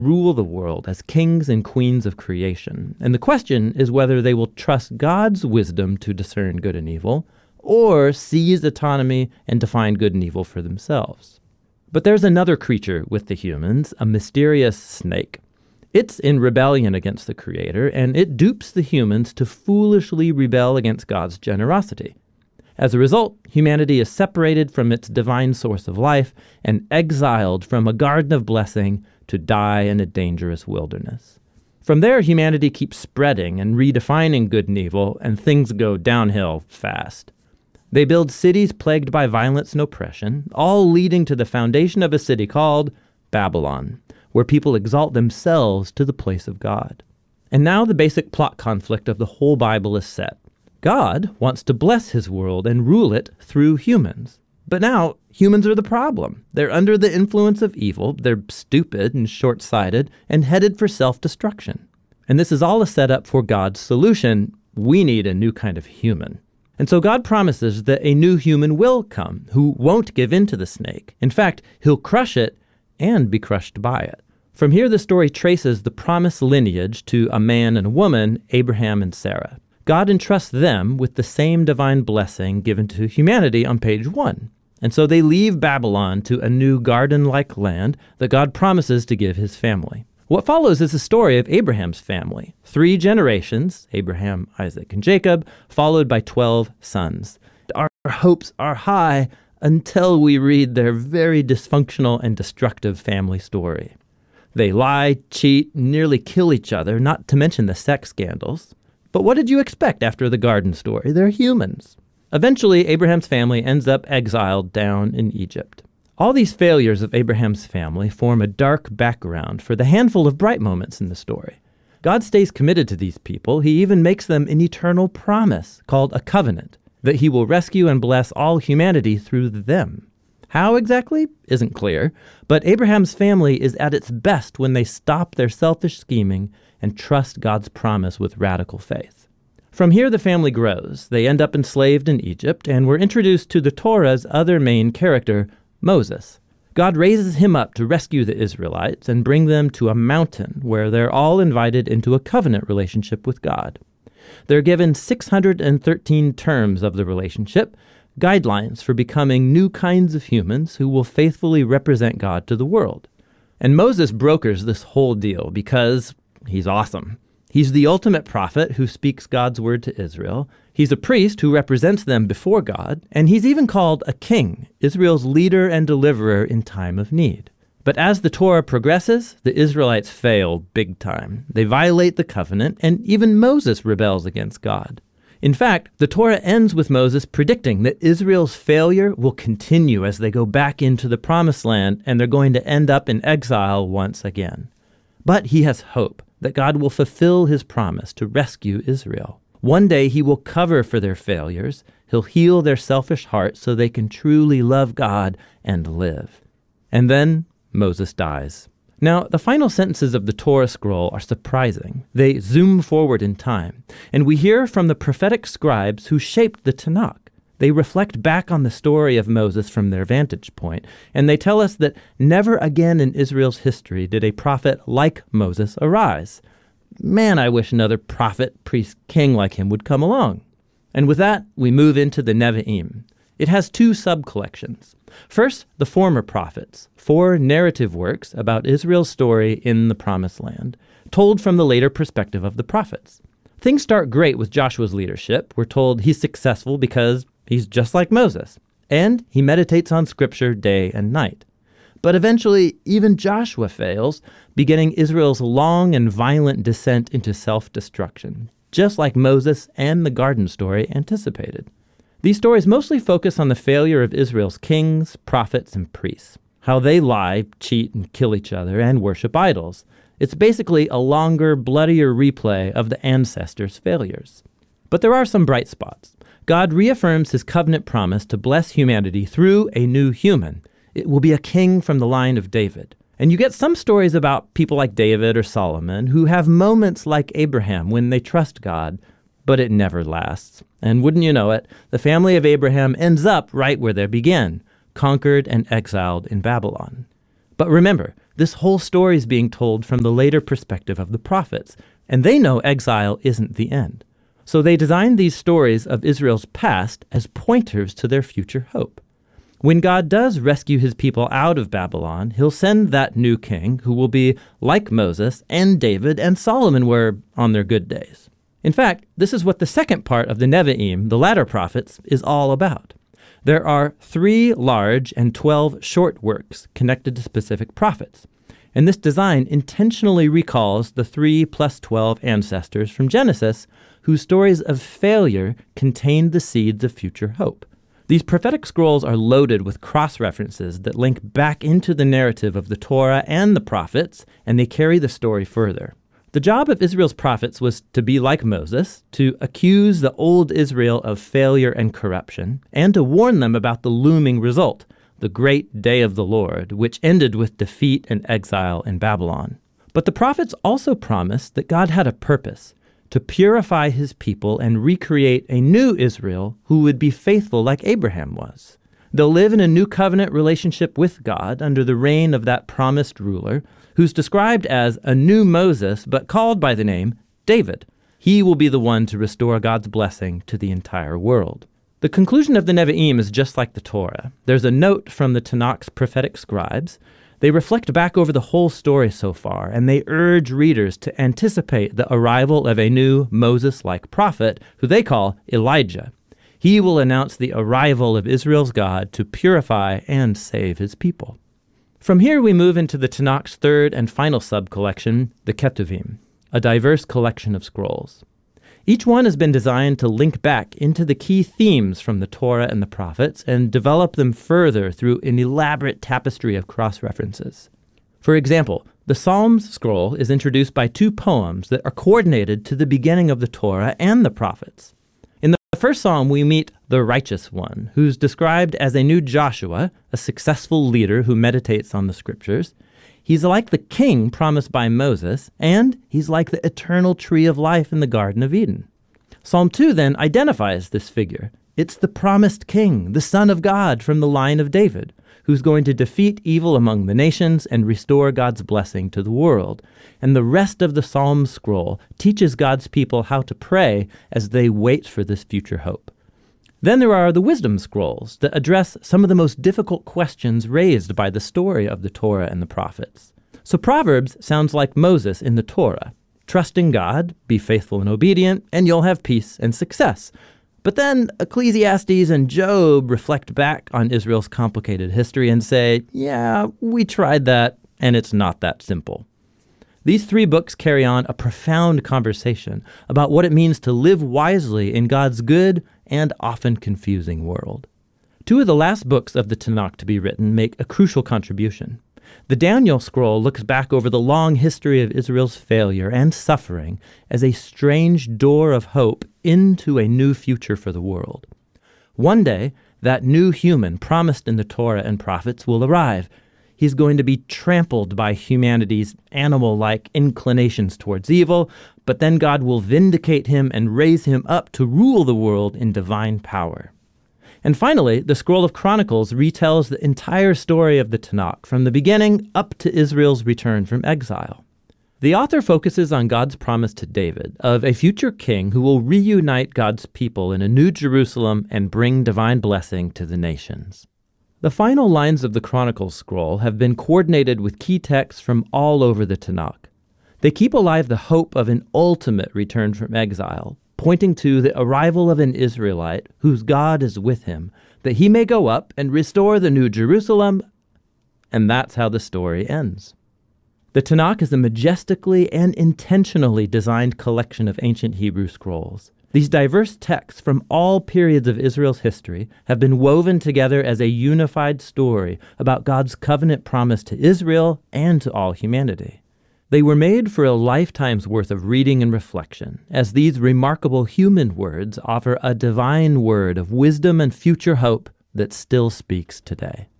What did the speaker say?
rule the world as kings and queens of creation. And the question is whether they will trust God's wisdom to discern good and evil, or seize autonomy and define good and evil for themselves. But there's another creature with the humans, a mysterious snake. It's in rebellion against the Creator, and it dupes the humans to foolishly rebel against God's generosity. As a result, humanity is separated from its divine source of life and exiled from a garden of blessing to die in a dangerous wilderness. From there, humanity keeps spreading and redefining good and evil, and things go downhill fast. They build cities plagued by violence and oppression, all leading to the foundation of a city called Babylon, where people exalt themselves to the place of God. And now the basic plot conflict of the whole Bible is set. God wants to bless his world and rule it through humans. But now, humans are the problem. They're under the influence of evil, they're stupid and short-sighted, and headed for self-destruction. And this is all a setup for God's solution. We need a new kind of human. And so God promises that a new human will come, who won't give in to the snake. In fact, he'll crush it and be crushed by it. From here, the story traces the promised lineage to a man and a woman, Abraham and Sarah. God entrusts them with the same divine blessing given to humanity on page 1. And so they leave Babylon to a new garden-like land that God promises to give his family. What follows is the story of Abraham's family. 3 generations, Abraham, Isaac, and Jacob, followed by 12 sons. Our hopes are high until we read their very dysfunctional and destructive family story. They lie, cheat, nearly kill each other, not to mention the sex scandals. But what did you expect after the garden story? They're humans. Eventually, Abraham's family ends up exiled down in Egypt. All these failures of Abraham's family form a dark background for the handful of bright moments in the story. God stays committed to these people. He even makes them an eternal promise called a covenant, that he will rescue and bless all humanity through them. How exactly isn't clear, but Abraham's family is at its best when they stop their selfish scheming and trust God's promise with radical faith. From here, the family grows. They end up enslaved in Egypt, and we're introduced to the Torah's other main character, Moses. God raises him up to rescue the Israelites and bring them to a mountain where they're all invited into a covenant relationship with God. They're given 613 terms of the relationship, guidelines for becoming new kinds of humans who will faithfully represent God to the world. And Moses brokers this whole deal because he's awesome. He's the ultimate prophet who speaks God's word to Israel. He's a priest who represents them before God, and he's even called a king, Israel's leader and deliverer in time of need. But as the Torah progresses, the Israelites fail big time. They violate the covenant, and even Moses rebels against God. In fact, the Torah ends with Moses predicting that Israel's failure will continue as they go back into the Promised Land, and they're going to end up in exile once again. But he has hope that God will fulfill his promise to rescue Israel. One day he will cover for their failures. He'll heal their selfish hearts so they can truly love God and live. And then Moses dies. Now, the final sentences of the Torah scroll are surprising. They zoom forward in time, and we hear from the prophetic scribes who shaped the Tanakh. They reflect back on the story of Moses from their vantage point, and they tell us that never again in Israel's history did a prophet like Moses arise. Man, I wish another prophet, priest, king like him would come along. And with that, we move into the Nevi'im. It has 2 sub-collections. First, the former prophets, 4 narrative works about Israel's story in the Promised Land, told from the later perspective of the prophets. Things start great with Joshua's leadership. We're told he's successful because he's just like Moses, and he meditates on Scripture day and night. But eventually, even Joshua fails, beginning Israel's long and violent descent into self-destruction, just like Moses and the garden story anticipated. These stories mostly focus on the failure of Israel's kings, prophets, and priests, how they lie, cheat, and kill each other, and worship idols. It's basically a longer, bloodier replay of the ancestors' failures. But there are some bright spots. God reaffirms his covenant promise to bless humanity through a new human. It will be a king from the line of David. And you get some stories about people like David or Solomon who have moments like Abraham when they trust God, but it never lasts. And wouldn't you know it, the family of Abraham ends up right where they began, conquered and exiled in Babylon. But remember, This whole story is being told from the later perspective of the prophets, and they know exile isn't the end. So they designed these stories of Israel's past as pointers to their future hope. When God does rescue his people out of Babylon, he'll send that new king who will be like Moses and David and Solomon were on their good days. In fact, this is what the second part of the Nevi'im, the latter prophets, is all about. There are 3 large and 12 short works connected to specific prophets. And this design intentionally recalls the 3 plus 12 ancestors from Genesis, whose stories of failure contained the seeds of future hope. These prophetic scrolls are loaded with cross-references that link back into the narrative of the Torah and the prophets, and they carry the story further. The job of Israel's prophets was to be like Moses, to accuse the old Israel of failure and corruption, and to warn them about the looming result, the great day of the Lord, which ended with defeat and exile in Babylon. But the prophets also promised that God had a purpose, to purify his people and recreate a new Israel who would be faithful like Abraham was. They'll live in a new covenant relationship with God under the reign of that promised ruler, who's described as a new Moses, but called by the name David. He will be the one to restore God's blessing to the entire world. The conclusion of the Nevi'im is just like the Torah. There's a note from the Tanakh's prophetic scribes. They reflect back over the whole story so far, and they urge readers to anticipate the arrival of a new Moses-like prophet, who they call Elijah. He will announce the arrival of Israel's God to purify and save his people. From here we move into the Tanakh's third and final sub-collection, the Ketuvim, a diverse collection of scrolls. Each one has been designed to link back into the key themes from the Torah and the prophets and develop them further through an elaborate tapestry of cross-references. For example, the Psalms scroll is introduced by 2 poems that are coordinated to the beginning of the Torah and the prophets. In the first psalm, we meet the righteous one, who's described as a new Joshua, a successful leader who meditates on the scriptures. He's like the king promised by Moses, and he's like the eternal tree of life in the Garden of Eden. Psalm 2 then identifies this figure. It's the promised king, the Son of God from the line of David, who's going to defeat evil among the nations and restore God's blessing to the world. And the rest of the Psalm scroll teaches God's people how to pray as they wait for this future hope. Then there are the wisdom scrolls that address some of the most difficult questions raised by the story of the Torah and the prophets. So Proverbs sounds like Moses in the Torah. Trust in God, be faithful and obedient, and you'll have peace and success. But then Ecclesiastes and Job reflect back on Israel's complicated history and say, yeah, we tried that, and it's not that simple. These 3 books carry on a profound conversation about what it means to live wisely in God's good and often confusing world. 2 of the last books of the Tanakh to be written make a crucial contribution. The Daniel scroll looks back over the long history of Israel's failure and suffering as a strange door of hope into a new future for the world. One day, that new human promised in the Torah and prophets will arrive. He's going to be trampled by humanity's animal-like inclinations towards evil, but then God will vindicate him and raise him up to rule the world in divine power. And finally, the Scroll of Chronicles retells the entire story of the Tanakh, from the beginning up to Israel's return from exile. The author focuses on God's promise to David of a future king who will reunite God's people in a new Jerusalem and bring divine blessing to the nations. The final lines of the Chronicles scroll have been coordinated with key texts from all over the Tanakh. They keep alive the hope of an ultimate return from exile, pointing to the arrival of an Israelite whose God is with him, that he may go up and restore the new Jerusalem, and that's how the story ends. The Tanakh is a majestically and intentionally designed collection of ancient Hebrew scrolls. These diverse texts from all periods of Israel's history have been woven together as a unified story about God's covenant promise to Israel and to all humanity. They were made for a lifetime's worth of reading and reflection, as these remarkable human words offer a divine word of wisdom and future hope that still speaks today.